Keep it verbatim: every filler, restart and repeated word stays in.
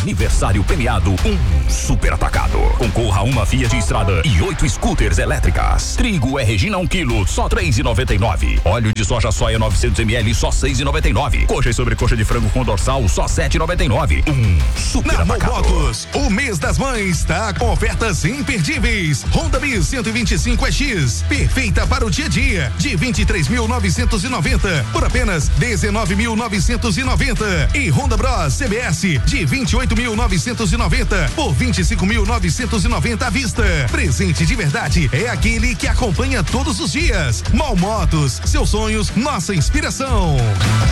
Aniversário premiado, um super atacado. Concorra a uma Fiat Strada e oito scooters elétricas. Trigo é Regina um quilo, só três e noventa e nove. Óleo de soja soia novecentos mililitros, só seis e noventa e nove. Coxa e sobrecoxa de frango com dorsal, só sete e noventa e nove. Um super Na atacado. Motos, o mês das mães tá com ofertas imperdíveis. Honda Bis cento e vinte e cinco E X, perfeita para o dia a dia, de vinte e três mil novecentos e noventa por apenas dezenove mil novecentos e noventa. E Honda Bros C B S de vinte e oito mil novecentos e noventa por vinte e cinco mil novecentos e noventa à vista. Presente de verdade é aquele que acompanha todos os dias. Mal Motos, seus sonhos, nossa inspiração.